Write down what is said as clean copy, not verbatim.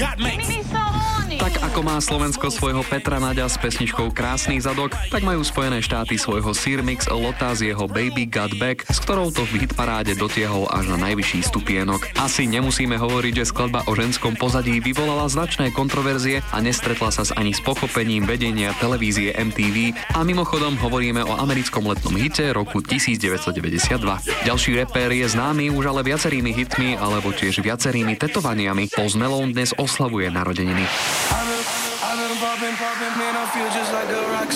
Tak ako má Slovensko svojho Petra Naďa s pesničkou Krásny zadok, tak majú Spojené štáty svojho Sir Mix a Lotta s jeho Baby Got Back, s ktorou to v hitparáde dotiahol až na najvyšší stupienok. Asi nemusíme hovoriť, že skladba o ženskom pozadí vyvolala značné kontroverzie a nestretla sa ani s pochopením vedenia televízie MTV. A mimochodom hovoríme o americkom letnom hite roku 1992. Ďalší rapper je známy už ale viacerými hitmi alebo tiež viacerými tetovaniami. Post Malone dnes oslavuje narodeniny.